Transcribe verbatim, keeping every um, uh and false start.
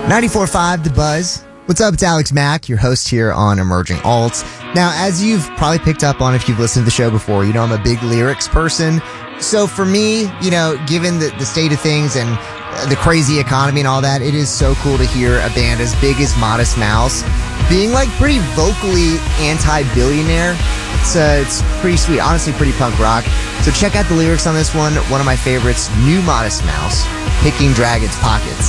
ninety-four point five The Buzz. What's up? It's Alex Mack, your host here on Emerging Alts. Now, as you've probably picked up on if you've listened to the show before, you know I'm a big lyrics person. So for me, you know, given the, the state of things and the crazy economy and all that, it is so cool to hear a band as big as Modest Mouse being like pretty vocally anti-billionaire. It's, uh, it's pretty sweet. Honestly, pretty punk rock. So check out the lyrics on this one. One of my favorites, New Modest Mouse, Picking Dragons Pockets.